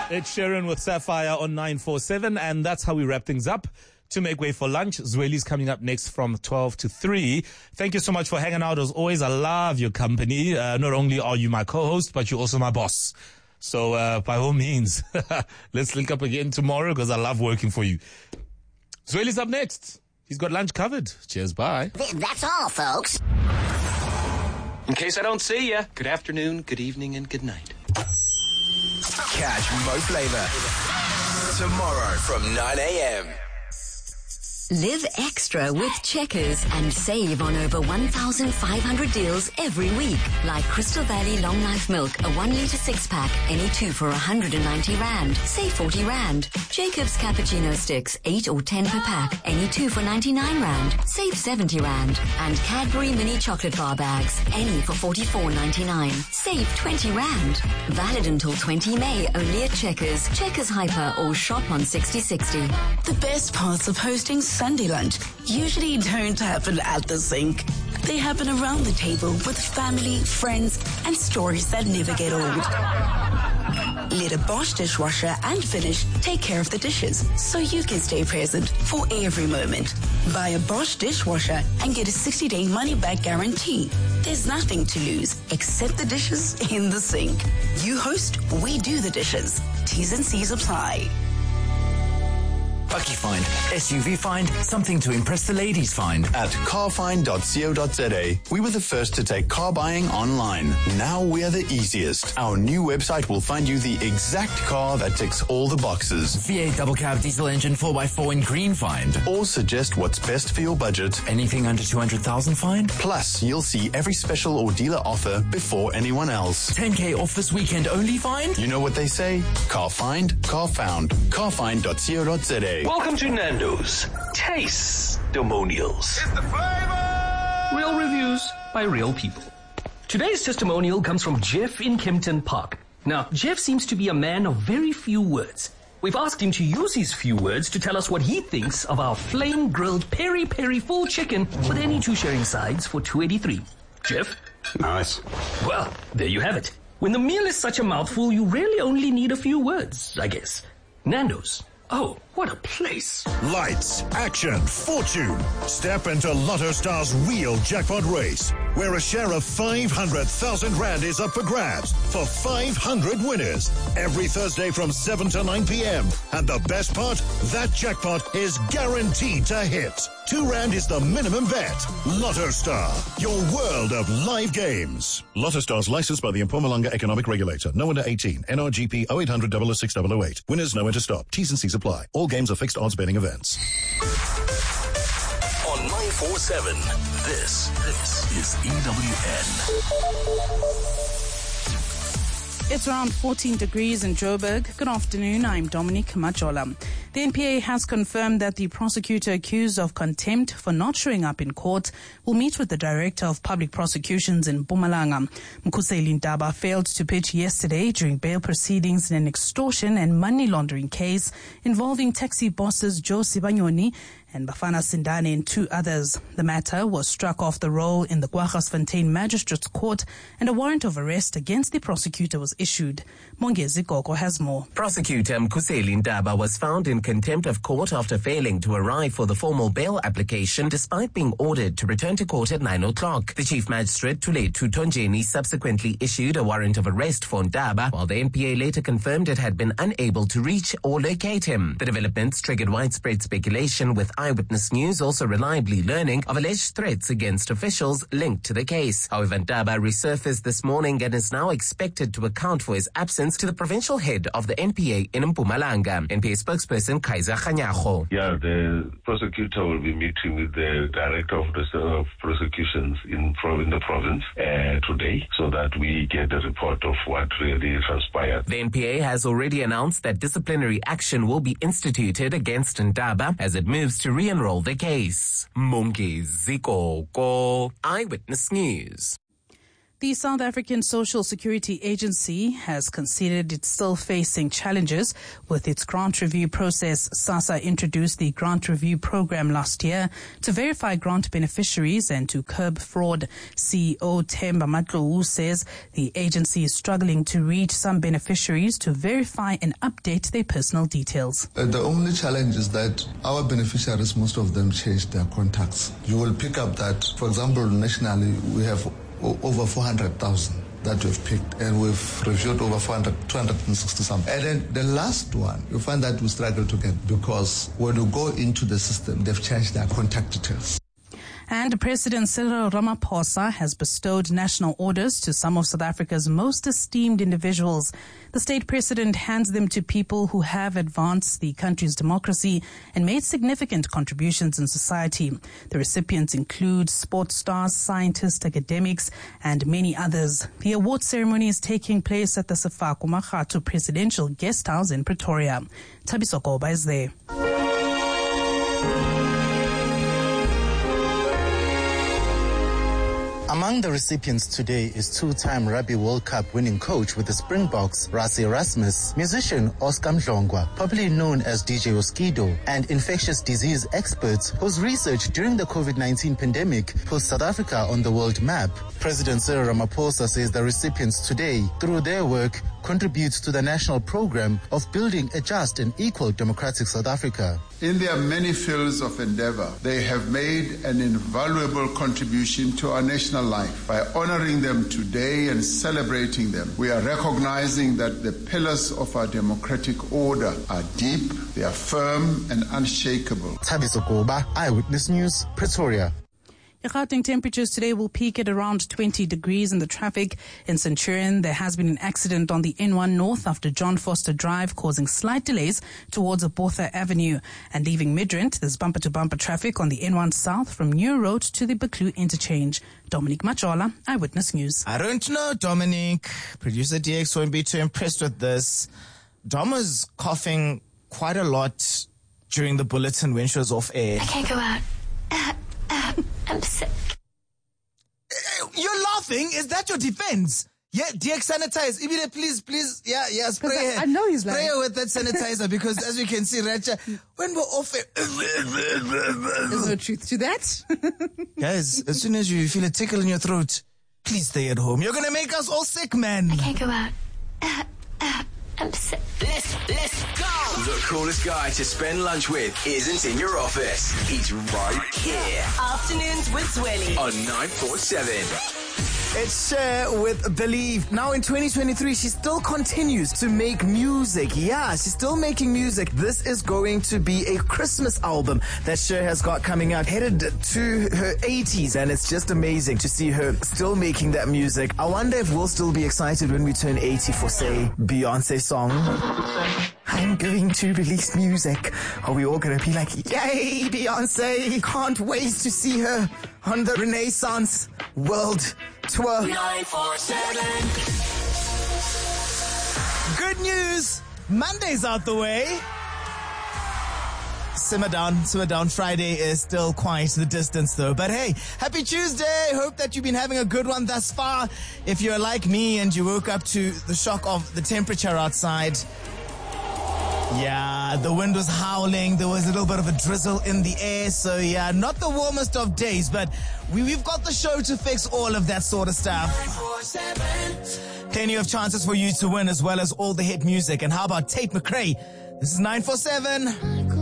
Ed Sheeran with Sapphire on 947, and that's how we wrap things up. To make way for lunch, Zweli's coming up next from 12 to 3. Thank you so much for hanging out. As always, I love your company. Not only are you my co-host, but you're also my boss. So by all means, let's link up again tomorrow because I love working for you. Zweli's up next. He's got lunch covered. Cheers, bye. That's all, folks. In case I don't see ya, good afternoon, good evening, and good night. Catch Mo Flava tomorrow from 9 a.m. Live extra with Checkers and save on over 1,500 deals every week. Like Crystal Valley Long Life Milk, a 1 litre 6-pack, any two for 190 Rand. Save 40 Rand. Jacob's Cappuccino Sticks, 8 or 10 per pack, any two for 99 Rand. Save 70 Rand. And Cadbury Mini Chocolate Bar Bags, any for 44.99. Save 20 Rand. Valid until 20 May, only at Checkers, Checkers Hyper, or shop on 6060. The best parts of hosting Sunday lunch usually don't happen at the sink. They happen around the table with family, friends, and stories that never get old. Let a Bosch dishwasher and Finish take care of the dishes so you can stay present for every moment. Buy a Bosch dishwasher and get a 60-day money-back guarantee. There's nothing to lose except the dishes in the sink. You host, we do the dishes. T's and C's apply. Bucky Find, SUV Find, something to impress the ladies find. At carfind.co.za, we were the first to take car buying online. Now we're the easiest. Our new website will find you the exact car that ticks all the boxes. V8 double cab diesel engine 4x4 in green find. Or suggest what's best for your budget. Anything under 200,000 find. Plus, you'll see every special or dealer offer before anyone else. 10K off this weekend only find. You know what they say? Car find, car found. Carfind.co.za. Welcome to Nando's Taste-Demonials. It's the flavor! Real reviews by real people. Today's testimonial comes from Jeff in Kempton Park. Now, Jeff seems to be a man of very few words. We've asked him to use his few words to tell us what he thinks of our flame-grilled peri-peri full chicken with any two sharing sides for $2.83. Jeff? Nice. Well, there you have it. When the meal is such a mouthful, you really only need a few words, I guess. Nando's. Oh, what a place. Lights, action, fortune. Step into Lotto Star's real jackpot race, where a share of 500,000 Rand is up for grabs for 500 winners every Thursday from 7 to 9 p.m. And the best part, that jackpot is guaranteed to hit. 2 Rand is the minimum bet. Lotto Star, your world of live games. Lotto Star's licensed by the Mpumalanga Economic Regulator. No under 18. NRGP 0800 006 008. Winners know when to stop. T's and C's apply. All games are fixed odds betting events. On 947, this is EWN. It's around 14 degrees in Joburg. Good afternoon, I'm Dominique Majola. The NPA has confirmed that the prosecutor accused of contempt for not showing up in court will meet with the Director of Public Prosecutions in Mpumalanga. Mkhuseli Ntaba failed to pitch yesterday during bail proceedings in an extortion and money laundering case involving taxi bosses Joe Sibanyoni and Bafana Sindane and 2 others. The matter was struck off the roll in the Kwaggasfontein Magistrates Court and a warrant of arrest against the prosecutor was issued. Mongezi Gogo has more. Prosecutor Mkhuseli Ntaba was found in contempt of court after failing to arrive for the formal bail application despite being ordered to return to court at 9 o'clock. The Chief Magistrate Thulethu Tonjeni subsequently issued a warrant of arrest for Ntaba, while the NPA later confirmed it had been unable to reach or locate him. The developments triggered widespread speculation, with Eyewitness News also reliably learning of alleged threats against officials linked to the case. However, Ntaba resurfaced this morning and is now expected to account for his absence to the provincial head of the NPA in Mpumalanga. NPA spokesperson Kaiser Khanyago. Yeah, the prosecutor will be meeting with the Director of Prosecutions in the province today so that we get a report of what really transpired. The NPA has already announced that disciplinary action will be instituted against Ntaba as it moves to re-enroll the case. Mongezi Gogo, Eyewitness News. The South African Social Security Agency has conceded it's still facing challenges with its grant review process. SASSA introduced the grant review program last year to verify grant beneficiaries and to curb fraud. CEO Themba Matlou says the agency is struggling to reach some beneficiaries to verify and update their personal details. The only challenge is that our beneficiaries, most of them changed their contacts. You will pick up that, for example, nationally, we have over 400,000 that we've picked, and we've reviewed over 260 some. And then the last one, you find that we struggle to get, because when you go into the system, they've changed their contact details. And President Cyril Ramaphosa has bestowed national orders to some of South Africa's most esteemed individuals. The state president hands them to people who have advanced the country's democracy and made significant contributions in society. The recipients include sports stars, scientists, academics, and many others. The award ceremony is taking place at the Sefako Makgatho Presidential Guest House in Pretoria. Thabiso Goba is there. Among the recipients today is two-time Rugby World Cup winning coach with the Springboks, Rassie Erasmus, musician Oscar Mdlongwa, popularly known as DJ Oskido, and infectious disease experts whose research during the COVID-19 pandemic put South Africa on the world map. President Cyril Ramaphosa says the recipients today, through their work, contribute to the national program of building a just and equal democratic South Africa. In their many fields of endeavor, they have made an invaluable contribution to our national life. By honoring them today and celebrating them, we are recognizing that the pillars of our democratic order are deep, they are firm and unshakable. Thabiso Goba, Eyewitness News, Pretoria. Gauteng temperatures today will peak at around 20 degrees in the traffic. In Centurion, there has been an accident on the N1 North after John Foster Drive, causing slight delays towards Botha Avenue. And leaving Midrand, there's bumper-to-bumper traffic on the N1 South from New Road to the Baklu interchange. Dominic Machola, Eyewitness News. I don't know, Dominic. Producer DX won't be too impressed with this. Dom was coughing quite a lot during the bulletin when she was off air. I can't go out. I'm sick. You're laughing? Is that your defense? Yeah, DX sanitize. Ibile, please. Yeah, spray her. I know he's spray her with that sanitizer because as you can see, Racha, when we're off air. There's no truth to that. Guys, as soon as you feel a tickle in your throat, please stay at home. You're going to make us all sick, man. I can't go out. I'm sick. Let's go! The coolest guy to spend lunch with isn't in your office. He's right here. Afternoons with Zweli. On 947. It's Cher with Believe. Now in 2023, she still continues to make music. Yeah, she's still making music. This is going to be a Christmas album that Cher has got coming out, headed to her 80s. And it's just amazing to see her still making that music. I wonder if we'll still be excited when we turn 80 for, say, Beyonce's song. I'm going to release music. Are we all going to be like, yay, Beyonce? Can't wait to see her on the Renaissance World Tour. 947. Good news. Monday's out the way. Simmer down. Friday is still quite the distance though. But hey, happy Tuesday. Hope that you've been having a good one thus far. If you're like me and you woke up to the shock of the temperature outside, yeah, the wind was howling. There was a little bit of a drizzle in the air. So yeah, not the warmest of days, but we've got the show to fix all of that sort of stuff. 947. Plenty of chances for you to win as well as all the hit music. And how about Tate McRae? This is 947.